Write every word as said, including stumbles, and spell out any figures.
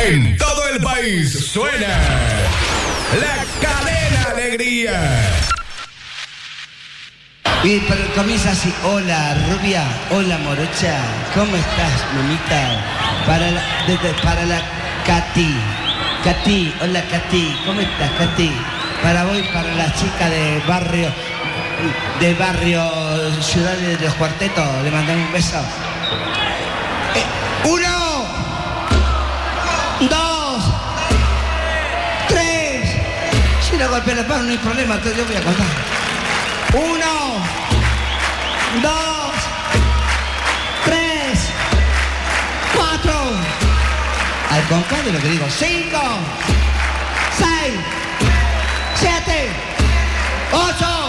En todo el país suena La Cadena Alegría. Y pero comienza así: hola rubia, hola morocha, ¿cómo estás, mamita? Para la, desde, para la Katy, Katy, hola Katy, ¿cómo estás, Katy? Para hoy, para la chica de barrio, de barrio Ciudad de los Cuartetos, le mandamos un beso. Eh, uno, dos, tres. Si no golpea la mano no hay problema, entonces yo voy a contar. Uno, dos, tres, cuatro. Al compás de lo que digo. Cinco, seis, siete, ocho.